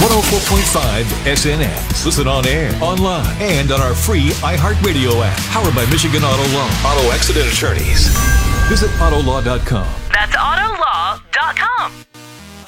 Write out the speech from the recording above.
104.5 SNS. Listen on air, online, and on our free iHeartRadio app. Powered by Michigan Auto Law. Auto Accident Attorneys. Visit Autolaw.com. That's Autolaw.com.